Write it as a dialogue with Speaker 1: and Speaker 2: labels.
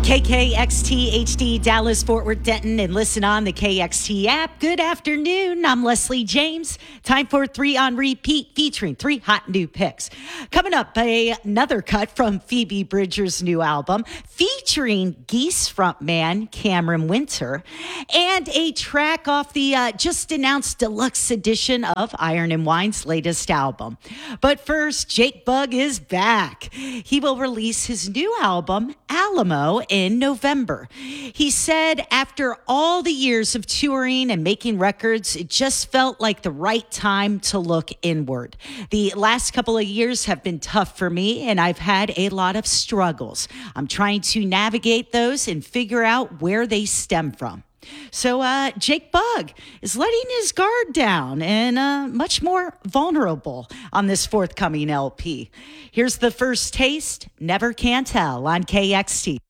Speaker 1: KKXT HD Dallas Fort Worth Denton, and listen on the KXT app. Good afternoon. I'm Leslie James. Time for 3 on Repeat, featuring 3 hot new picks. Coming up, another cut from Phoebe Bridgers' new album featuring Geese frontman Cameron Winter, and a track off the just announced deluxe edition of Iron and Wine's latest album. But first, Jake Bugg is back. He will release his new album, Alamo, in November. He said after all the years of touring and making records, it just felt like the right time to look inward. The last couple of years have been tough for me, and I've had a lot of struggles. I'm trying to navigate those and figure out where they stem from. So Jake Bugg is letting his guard down and much more vulnerable on this forthcoming LP. Here's the first taste, Never Can Tell on KXT.